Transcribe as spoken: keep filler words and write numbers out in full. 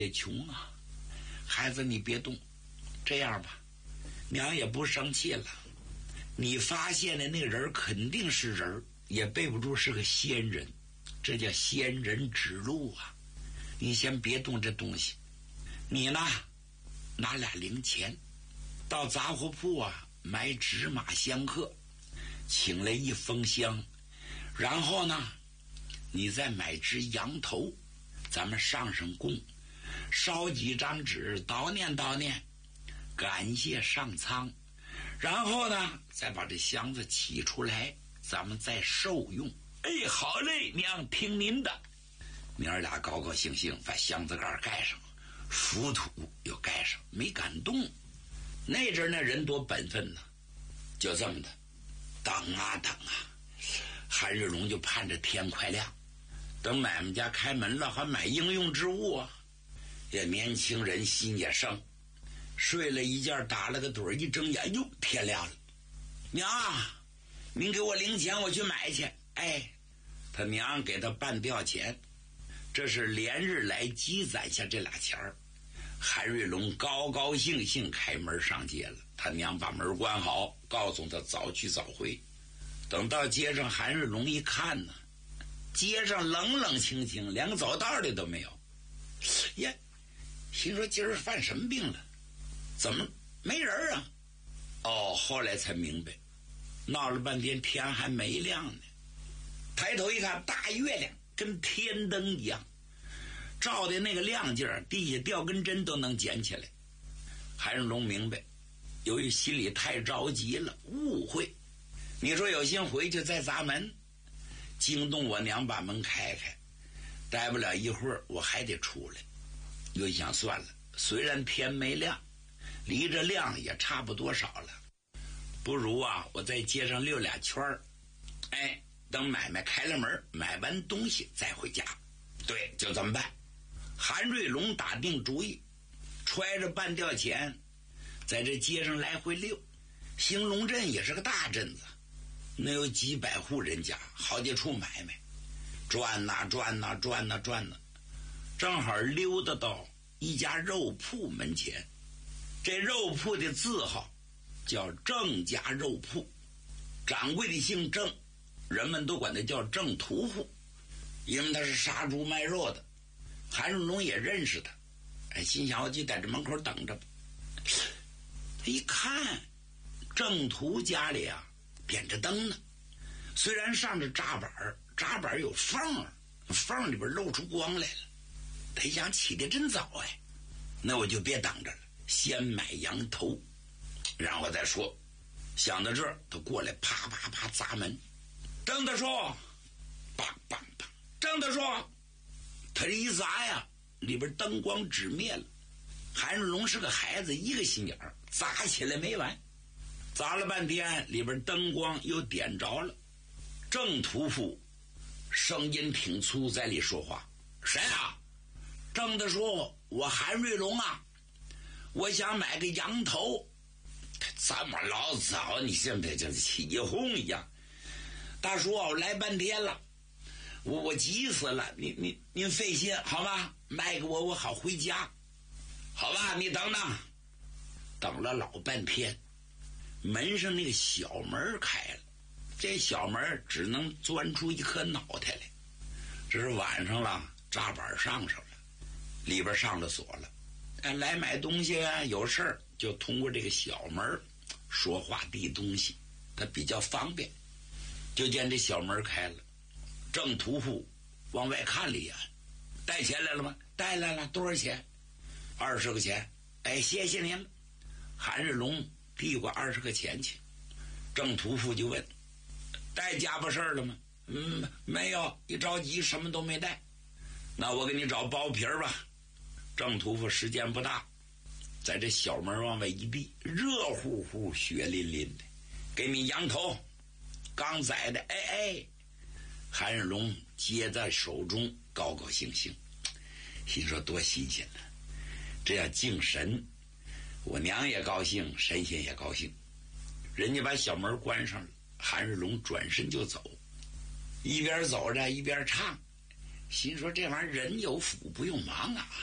也穷啊，孩子你别动，这样吧，娘也不生气了。你发现的那个人肯定是人，也背不住是个仙人，这叫仙人指路啊。你先别动这东西，你呢拿俩零钱到杂货铺啊买芝麻香客，请来一封香，然后呢你再买只羊头，咱们上上供，烧几张纸悼念悼念，感谢上苍，然后呢再把这箱子取出来，咱们再受用。哎，好嘞，娘听您的。娘儿俩高高兴兴把箱子盖盖上，浮土又盖上，没敢动。那阵那人多本分呢，就这么的等啊等啊，韩日龙就盼着天快亮，等买卖家开门了，还买应用之物啊。这年轻人心也生，睡了一觉打了个盹，一睁眼，哟，天亮了。娘啊，您给我零钱，我去买去。哎，他娘给他半吊钱，这是连日来积攒下这俩钱儿。韩瑞龙高高兴兴开门上街了，他娘把门关好，告诉他早去早回。等到街上，韩瑞龙一看呢，街上冷冷清清，连个走道的都没有。呀，心说今儿犯什么病了？怎么没人啊？哦，后来才明白，闹了半天天还没亮呢。抬头一看，大月亮跟天灯一样，照的那个亮劲儿，地下掉根针都能捡起来。韩世龙明白，由于心里太着急了，误会。你说有心回去再砸门，惊动我娘把门开开，待不了一会儿我还得出来。又一想算了，虽然天没亮，离着亮也差不多少了，不如啊我在街上溜俩圈儿，哎，等买卖开了门，买完东西再回家。对，就这么办。韩瑞龙打定主意，揣着半吊钱在这街上来回溜。兴隆镇也是个大镇子，那有几百户人家，好几处买卖，转呐转呐转呐转呐，正好溜达到一家肉铺门前。这肉铺的字号叫郑家肉铺，掌柜的姓郑，人们都管他叫郑屠户，因为他是杀猪卖肉的。韩世龙也认识他，哎，心想我就在这门口等着吧。一看郑屠家里啊点着灯呢，虽然上着扎板，扎板有缝，缝里边露出光来了。他一想起得真早，哎，那我就别等着了，先买羊头，然后再说。想到这儿，他过来啪啪啪砸门。郑大叔，梆梆梆，郑大叔，他这一砸呀，里边灯光只灭了。韩世龙是个孩子，一个心眼儿，砸起来没完，砸了半天，里边灯光又点着了。郑屠户声音挺粗，在里说话：“谁啊？”郑大叔，我韩瑞龙啊，我想买个羊头。这么老早，你现在就起哄一样。大叔，我来半天了，我我急死了，您您您费心好吧？卖给我，我好回家，好吧？你等等。等了老半天，门上那个小门开了，这小门只能钻出一颗脑袋来。这是晚上了，扎板上上了，里边上了锁了。哎，来买东西啊，有事儿就通过这个小门说话递东西，它比较方便。就见这小门开了，郑屠户往外看了一眼，带钱来了吗？带来了。多少钱？二十个钱。哎，谢谢您了。韩世龙递过二十个钱去。郑屠户就问：带家伙事儿了吗？嗯，没有，一着急什么都没带。那我给你找包皮儿吧。郑屠户时间不大，在这小门往外一递，热乎乎血淋淋的，给你羊头，刚宰的。哎哎，韩世龙接在手中，高高兴兴，心说多新鲜呢，这要敬神，我娘也高兴，神仙也高兴。人家把小门关上了，韩世龙转身就走，一边走着一边唱，心说这玩意儿人有福不用忙啊。